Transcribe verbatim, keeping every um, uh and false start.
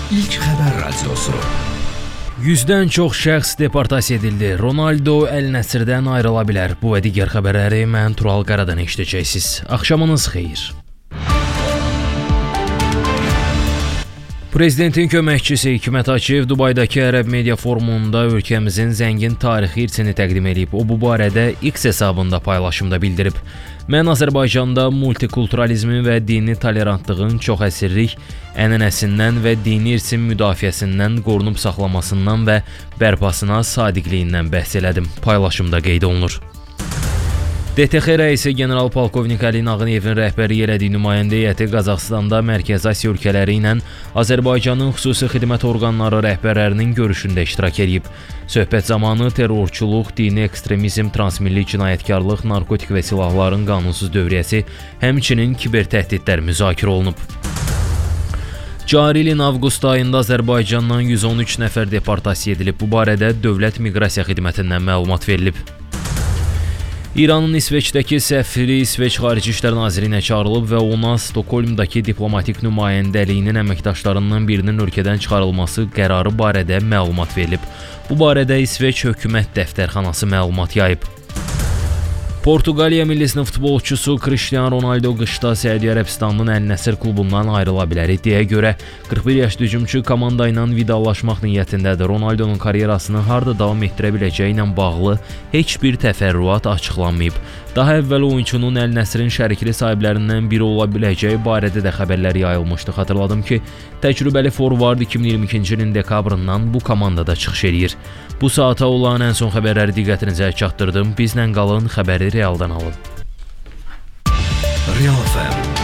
İlk xəbər radiosu. yüzdən çox şəxs deportasiya edildi. Ronaldo Əl-Nəsirdən ayrıla bilər. Bu və digər xəbərləri mən Tural Qaradan eşidəcəksiniz. Axşamınız xeyir. Prezidentin köməkçisi Hikmət Akif Dubaydakı Ərəb Media Forumunda ölkəmizin zəngin tarixi irsini təqdim edib. O bu barədə X hesabında paylaşımda bildirib. Mən Azərbaycanda multikulturalizmin və dini tolerantlığın çox əsirlik ənənəsindən və dini irsin müdafiəsindən, qorunub saxlamasından və bərpasına sadiqliyindən bəhs elədim. Paylaşımda qeyd olunur. D T X rəisi general-polkovnik Əli Nağıyevin rəhbəri elədiyi nümayəndə heyəti Qazaxıstanda Mərkəzi Asiya ölkələri ilə Azərbaycanın xüsusi xidmət orqanları rəhbərlərinin görüşündə iştirak edib. Söhbət zamanı terrorçuluq, dini ekstremizm, transmilli cinayətkarlıq, narkotik və silahların qanunsuz dövriyyəsi, həmçinin kiber təhdidlər müzakirə olunub. Cari ilin avqust ayında Azərbaycandan yüz on üç nəfər deportasiya edilib. Bu barədə Dövlət Miqrasiya Xidmətindən məlumat verilib. İranın İsveçdəki səfiri İsveç Xarici İşlər Nazirinə çağırılıb və ona Stokholmdakı diplomatik nümayəndəliyinin əməkdaşlarından birinin ölkədən çıxarılması qərarı barədə məlumat verilib. Bu barədə İsveç hökumət dəftərxanası məlumat yayıb. Portuqaliya millisinin futbolçusu Cristiano Ronaldo qışda Səudiyyə Ərəbistanının Əl-Nəsir klubundan ayrıla bilər. İddiaya görə qırx bir yaşlı hücumçu komanda ilə vidalaşmaq niyyətindədir. Ronaldonun karyerasını harda davam etdirə biləcəyi ilə bağlı heç bir təfərrüat açıqlanmayıb. Daha əvvəl oyunçunun Əl-Nəsirin şərikli sahiblərindən biri ola biləcəyi barədə də xəbərlər yayılmışdı. Xatırladım ki, təcrübəli forvard iki min iyirmi ikinci ilin dekabrından bu komandada çıxış edir. Bu saata olan ən son xəbərləri diqqətinizə çatdırdım. Bizlə qalın, xəbəri realdan alın. Real F M